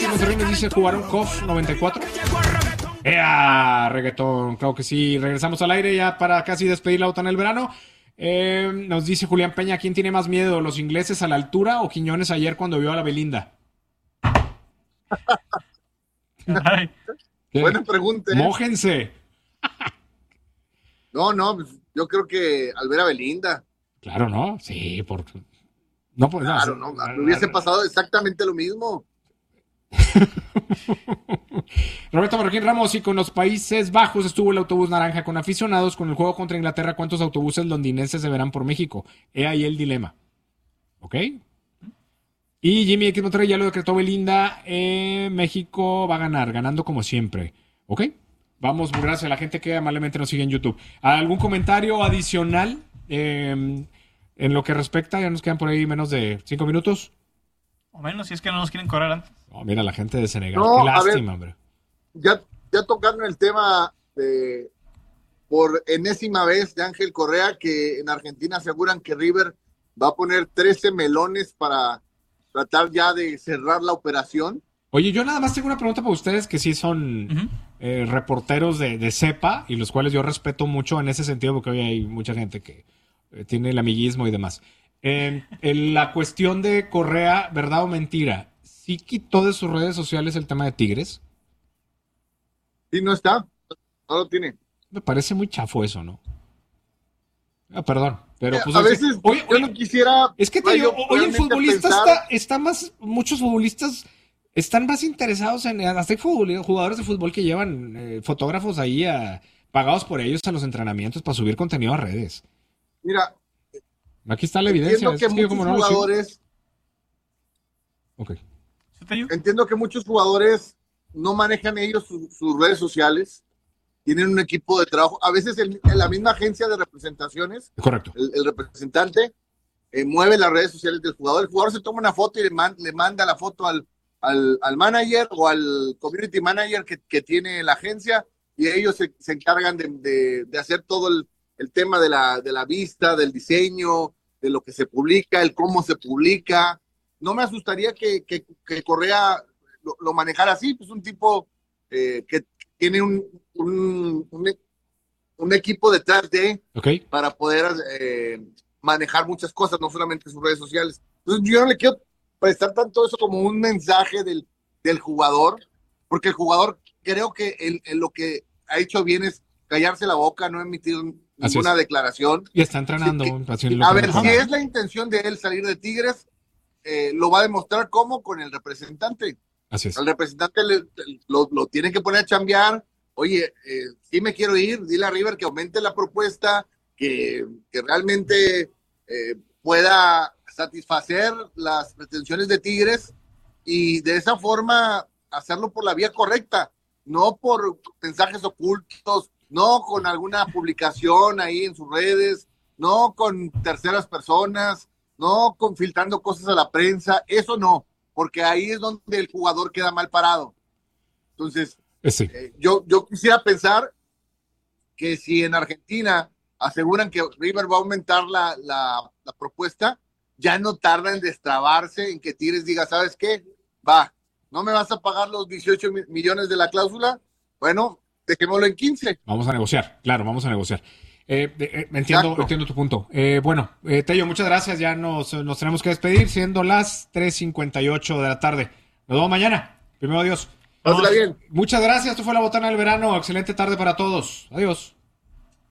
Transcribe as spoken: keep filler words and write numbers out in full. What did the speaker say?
X Monterrey nos dice, ¿jugaron C O F noventa y cuatro? ¡Ea! Reggaetón, claro que sí. Regresamos al aire ya para casi despedir la OTAN el verano. Eh, nos dice Julián Peña, ¿quién tiene más miedo, los ingleses a la altura o Quiñones ayer cuando vio a la Belinda? Buena pregunta. ¿eh? Mójense. No, no, yo creo que al ver a Belinda. Claro, ¿no? Sí, por... No, pues, claro, no, no, no hubiese pasado exactamente lo mismo. Roberto Marroquín Ramos, y con los Países Bajos estuvo el autobús naranja con aficionados. Con el juego contra Inglaterra, ¿cuántos autobuses londinenses se verán por México? He ahí el dilema. ¿Ok? Y Jimmy X Monterrey ya lo decretó Belinda. Eh, México va a ganar, ganando como siempre. ¿Ok? Vamos, gracias a la gente que amablemente nos sigue en YouTube. ¿Algún comentario adicional eh, en lo que respecta? Ya nos quedan por ahí menos de cinco minutos. O menos, si es que no nos quieren correr antes. Oh, mira, la gente de Senegal. No, qué lástima, ver, hombre. Ya, ya tocando el tema de, por enésima vez, de Ángel Correa, que en Argentina aseguran que River va a poner trece melones para tratar ya de cerrar la operación. Oye, yo nada más tengo una pregunta para ustedes que sí son uh-huh. eh, reporteros de, de cepa y los cuales yo respeto mucho en ese sentido porque hoy hay mucha gente que eh, tiene el amiguismo y demás. Eh, en la cuestión de Correa, ¿verdad o mentira? ¿Sí quitó de sus redes sociales el tema de Tigres? Sí, no está. No lo tiene. Me parece muy chafo eso, ¿no? Ah, perdón. Pero pues, a es veces que, oye, yo oye, no quisiera... Es que te digo, hoy el futbolista pensar... está, está más... Muchos futbolistas están más interesados en... Hasta hay jugadores de fútbol que llevan eh, fotógrafos ahí a, pagados por ellos a los entrenamientos para subir contenido a redes. Mira... Aquí está la evidencia. Entiendo que muchos como no jugadores... Okay. Entiendo que muchos jugadores no manejan ellos su, sus redes sociales, tienen un equipo de trabajo, a veces el, la misma agencia de representaciones, correcto, el, el representante eh, mueve las redes sociales del jugador, el jugador se toma una foto y le, man, le manda la foto al, al, al manager o al community manager que, que tiene la agencia y ellos se, se encargan de, de, de hacer todo el, el tema de la, de la vista, del diseño, de lo que se publica, el cómo se publica. No me asustaría que, que, que Correa lo, lo manejara así, pues un tipo eh, que tiene un, un, un, un equipo detrás de okay. para poder eh, manejar muchas cosas, no solamente sus redes sociales. Entonces yo no le quiero prestar tanto eso como un mensaje del, del jugador, porque el jugador creo que el, el, lo que ha hecho bien es callarse la boca, no emitir ninguna declaración. Y está entrenando. Sí, que, a ver, si es la intención de él salir de Tigres, Eh, lo va a demostrar como con el representante. Así es. Al representante le, lo, lo tiene que poner a chambear. Oye, eh, sí me quiero ir, dile a River que aumente la propuesta, que, que realmente eh, pueda satisfacer las pretensiones de Tigres y de esa forma hacerlo por la vía correcta, no por mensajes ocultos, no con alguna publicación ahí en sus redes, no con terceras personas, no con filtrando cosas a la prensa, eso no, porque ahí es donde el jugador queda mal parado. Entonces, sí. eh, yo, yo quisiera pensar que si en Argentina aseguran que River va a aumentar la, la, la propuesta, ya no tarda en destrabarse, en que Tigres diga, ¿sabes qué? Va, ¿no me vas a pagar los dieciocho millones de la cláusula? Bueno, dejémoslo en quince. Vamos a negociar, claro, vamos a negociar. Eh, eh, entiendo, entiendo tu punto. Eh, bueno, eh, Tello, muchas gracias. Ya nos, nos tenemos que despedir, siendo las tres cincuenta y ocho de la tarde. Nos vemos mañana. Primero Dios. Pásala bien. Muchas gracias. Esto fue La Botana del Verano. Excelente tarde para todos. Adiós.